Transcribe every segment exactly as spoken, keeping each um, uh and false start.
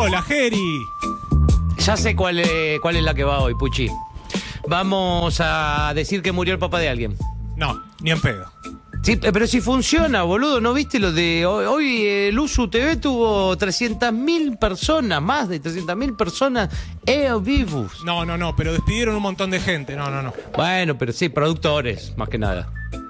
Hola, Geri. Ya sé cuál es, cuál es la que va hoy, Puchi. Vamos a decir que murió el papá de alguien. No, ni en pedo. Sí, pero si funciona, boludo. ¿No viste lo de hoy? Hoy el Usu T V tuvo trescientas mil personas, más de trescientas mil personas en vivo. No, no, no, pero despidieron un montón de gente. No, no, no. Bueno, pero sí, productores, más que nada.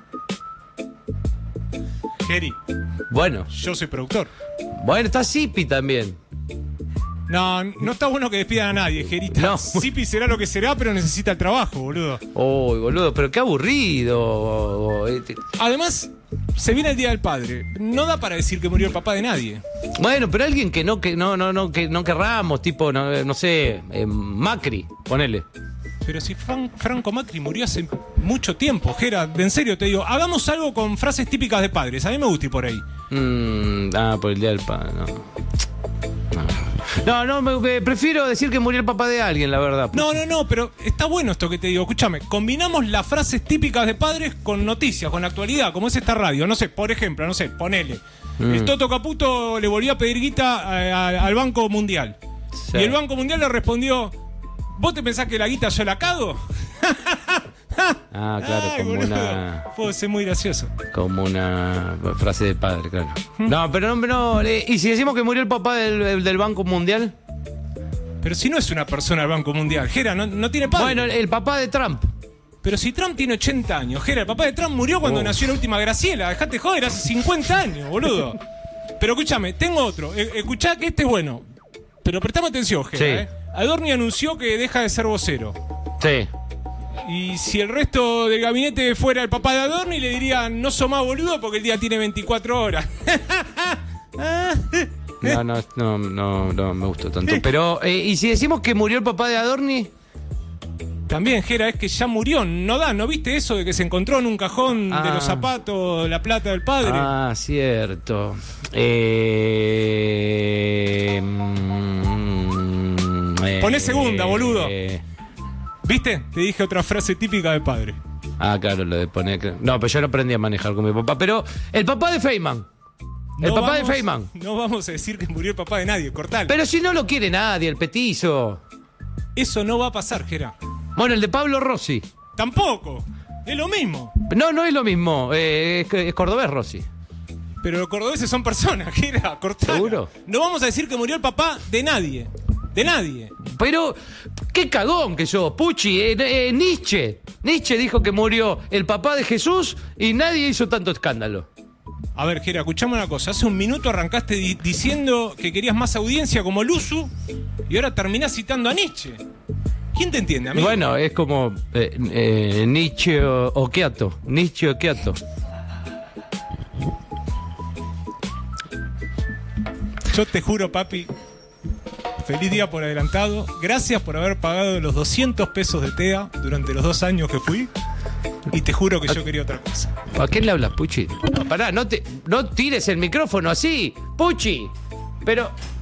Geri, Bueno, yo soy productor. bueno, está Zipi también. No, no está bueno que despidan a nadie, Gerita. No. Zipi será lo que será, pero necesita el trabajo, boludo. Uy, boludo, pero qué aburrido. Además, se viene el Día del Padre. No da para decir que murió el papá de nadie. Bueno, pero alguien que no que no no no que no querramos, tipo no, no sé, eh, Macri, ponele. Pero si Fran- Franco Macri murió hace mucho tiempo, Gera, en serio te digo, hagamos algo con frases típicas de padres. A mí me gusta ir por ahí. Mm, ah, por el día del padre, no. No, no, me, me- prefiero decir que murió el papá de alguien, la verdad. No, no, no, pero está bueno esto que te digo. Escúchame, combinamos las frases típicas de padres con noticias, con actualidad, como es esta radio. No sé, por ejemplo, no sé, ponele. Mm. El Toto Caputo le volvió a pedir guita a- a- al Banco Mundial. Sí. Y el Banco Mundial le respondió, ¿vos te pensás que la guita yo la cago? Ah, claro, Ay, como boludo. una Puedo ser muy gracioso. como una frase de padre, claro. No, pero no, no, eh, ¿y si decimos que murió el papá del, del Banco Mundial? Pero si no es una persona el Banco Mundial, Gera, no, no tiene padre. Bueno, el, el papá de Trump. Pero si Trump tiene ochenta años, Gera, el papá de Trump murió cuando Oh. nació la última Graciela. Dejate joder, hace cincuenta años, boludo. Pero escúchame, tengo otro. E- escuchá que este es bueno. Pero prestame atención, Gera. Sí. ¿eh? Adorni anunció que deja de ser vocero. Sí. Y si el resto del gabinete fuera el papá de Adorni, le dirían, no sos más boludo porque el día tiene veinticuatro horas. No, no, no, no, no me gustó tanto. Pero, eh, ¿y si decimos que murió el papá de Adorni? También, Gera, es que ya murió. No da, ¿no viste eso de que se encontró en un cajón de Ah. los zapatos la plata del padre? Ah, cierto. Eh, mm, eh, Poné segunda, boludo. eh, ¿Viste? Te dije otra frase típica de padre. ah, claro, lo de poner. No, pero yo no aprendí a manejar con mi papá. Pero el papá de Feynman. El No papá vamos- de Feynman. No vamos a decir que murió el papá de nadie, cortalo. Pero si no lo quiere nadie, el petizo. Eso no va a pasar, Gera. Bueno, el de Pablo Rossi. Tampoco. Es lo mismo. No, no es lo mismo. Eh, es, es cordobés Rossi. Pero los cordobeses son personas, Gera. Cortalo. ¿Seguro? No vamos a decir que murió el papá de nadie. De nadie. Pero, qué cagón que sos, Puchi. Eh, eh, Nietzsche. Nietzsche dijo que murió el papá de Jesús y nadie hizo tanto escándalo. A ver, Gera, escuchame una cosa. Hace un minuto arrancaste di- diciendo que querías más audiencia como Luzu y ahora terminás citando a Nietzsche. ¿Quién te entiende, amigo? Bueno, es como eh, eh, Nietzsche o, o Quiato. Nietzsche o Quiato. Yo te juro, papi, feliz día por adelantado. Gracias por haber pagado los doscientos pesos de T E A durante los dos años que fui. Y te juro que yo quería otra cosa. ¿A quién le hablas, Puchi? No, pará, no, te, no tires el micrófono así, Puchi. Pero...